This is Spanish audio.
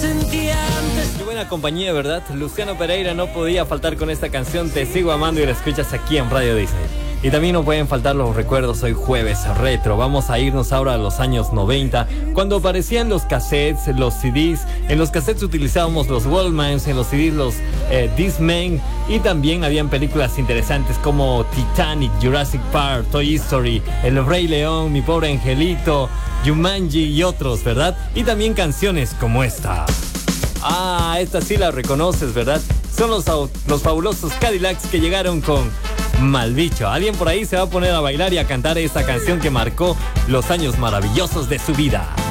sentía antes. Qué buena compañía, ¿verdad? Luciano Pereira no podía faltar con esta canción. Te sigo amando y la escuchas aquí en Radio Disney. Y también no pueden faltar los recuerdos. Hoy jueves retro. Vamos a irnos ahora a los años 90, cuando aparecían los cassettes, los CDs. En los cassettes utilizábamos los Walkmans, en los CDs los Discman. Y también habían películas interesantes como Titanic, Jurassic Park, Toy Story, El Rey León, Mi Pobre Angelito, Jumanji y otros, ¿verdad? Y también canciones como esta. Ah, esta sí la reconoces, ¿verdad? Son los fabulosos Cadillacs, que llegaron con Malbicho. Alguien por ahí se va a poner a bailar y a cantar esta canción que marcó los años maravillosos de su vida.